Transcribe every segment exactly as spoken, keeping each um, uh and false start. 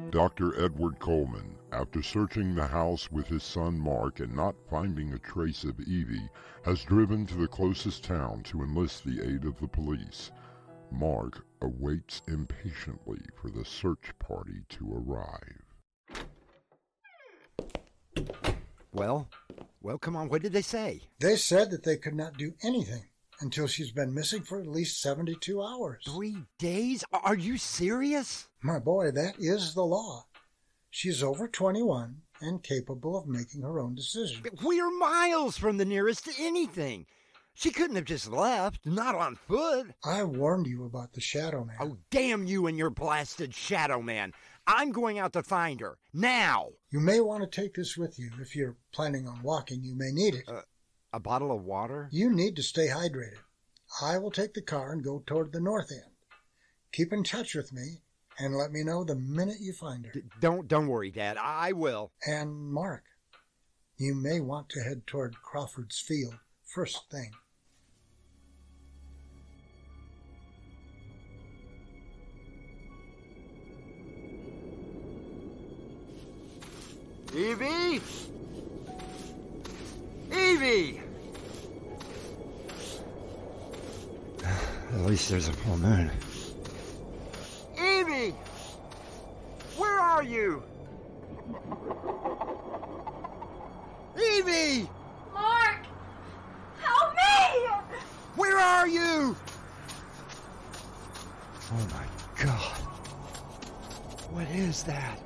Doctor Edward Coleman, after searching the house with his son Mark and not finding a trace of Evie, has driven to the closest town to enlist the aid of the police. Mark awaits impatiently for the search party to arrive. Well, well, come on, what did they say? They said that they could not do anything until she's been missing for at least seventy-two hours. Three days? Are you serious? My boy, that is the law. She's over twenty-one and capable of making her own decision. We're miles from the nearest to anything. She couldn't have just left, not on foot. I warned you about the Shadow Man. Oh, damn you and your blasted Shadow Man. I'm going out to find her, now. You may want to take this with you. If you're planning on walking, you may need it. Uh, a bottle of water? You need to stay hydrated. I will take the car and go toward the north end. Keep in touch with me and let me know the minute you find her. D- don't, don't worry, Dad. I will. And Mark, you may want to head toward Crawford's Field first thing. Evie? Evie! At least there's a full moon. Evie! Where are you? Evie! Mark! Help me! Where are you? Oh my God. What is that?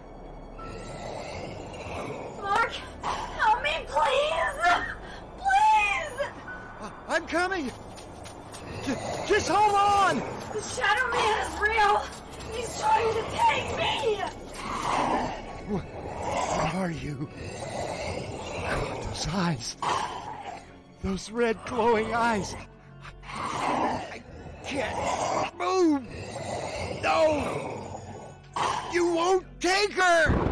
Mark! Help me, please! Please! Uh, I'm coming! J- just hold on! The Shadow Man is real! He's trying to take me! What, what are you? God, those eyes. Those red glowing eyes. I, I can't move! No! You won't take her!